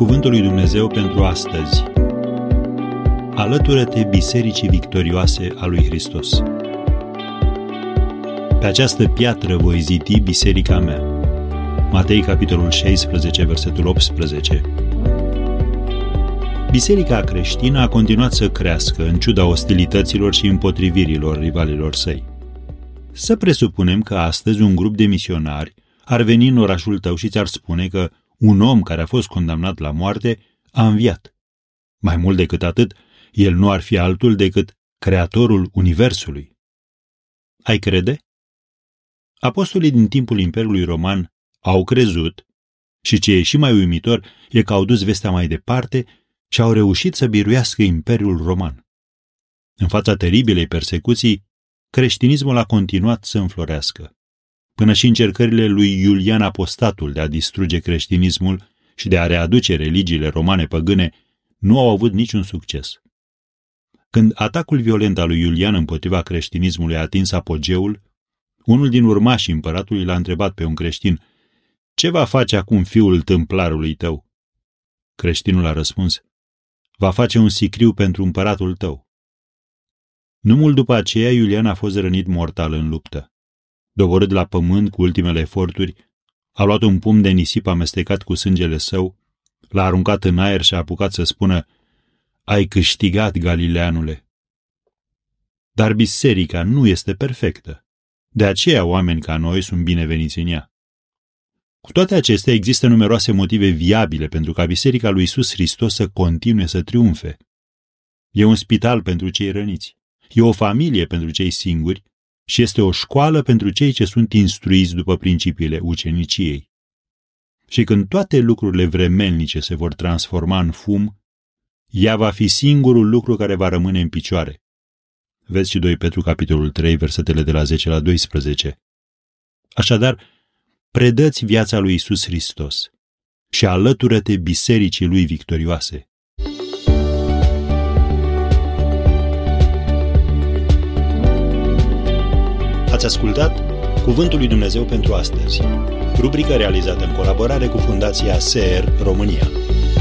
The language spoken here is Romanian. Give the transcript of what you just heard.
Cuvântul lui Dumnezeu pentru astăzi. Alătură-te Bisericii Victorioase a lui Hristos. Pe această piatră voi zidi biserica mea. Matei, capitolul 16, versetul 18. Biserica creștină a continuat să crească în ciuda ostilităților și împotrivirilor rivalilor săi. Să presupunem că astăzi un grup de misionari ar veni în orașul tău și ți-ar spune că un om care a fost condamnat la moarte a înviat. Mai mult decât atât, el nu ar fi altul decât Creatorul Universului. Ai crede? Apostolii din timpul Imperiului Roman au crezut și ce e și mai uimitor e că au dus vestea mai departe și au reușit să biruiască Imperiul Roman. În fața teribilei persecuții, creștinismul a continuat să înflorească. Până și încercările lui Iulian Apostatul de a distruge creștinismul și de a readuce religiile romane păgâne nu au avut niciun succes. Când atacul violent al lui Iulian împotriva creștinismului a atins apogeul, unul din urmașii împăratului l-a întrebat pe un creștin: "Ce va face acum fiul tâmplarului tău?" Creștinul a răspuns: "Va face un sicriu pentru împăratul tău." Nu mult după aceea, Iulian a fost rănit mortal în luptă. Doborât la pământ cu ultimele eforturi, a luat un pumn de nisip amestecat cu sângele său, l-a aruncat în aer și a apucat să spună: "Ai câștigat, Galileanule." Dar biserica nu este perfectă. De aceea oameni ca noi sunt bineveniți în ea. Cu toate acestea, există numeroase motive viabile pentru ca Biserica lui Iisus Hristos să continue să triumfe. E un spital pentru cei răniți, e o familie pentru cei singuri și este o școală pentru cei ce sunt instruiți după principiile uceniciei. Și când toate lucrurile vremelnice se vor transforma în fum, ea va fi singurul lucru care va rămâne în picioare. Vezi și 2 Petru, capitolul 3, versetele de la 10 la 12. Așadar, predă-ți viața lui Iisus Hristos și alătură-te bisericii lui victorioase. Ați ascultat Cuvântul lui Dumnezeu pentru astăzi, rubrică realizată în colaborare cu Fundația SER România.